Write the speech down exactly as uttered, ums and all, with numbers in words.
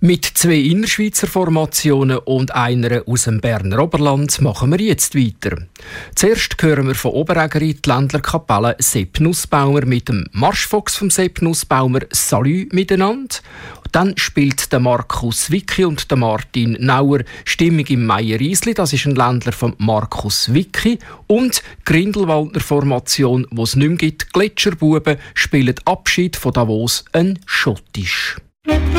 Mit zwei Innerschweizer Formationen und einer aus dem Berner Oberland machen wir jetzt weiter. Zuerst hören wir von Oberägeri die Ländler Kapelle Sepp Nussbaumer mit dem Marschfuchs vom Sepp Nussbaumer «Salü» miteinander. Dann spielt der Markus Wicki und der Martin Nauer Stimmung im Meier-Riesli. Das ist ein Ländler von Markus Wicki. Und die Grindelwaldner Formation, die es nicht mehr gibt, Gletscherbuben, spielen Abschied von Davos, ein Schottisch.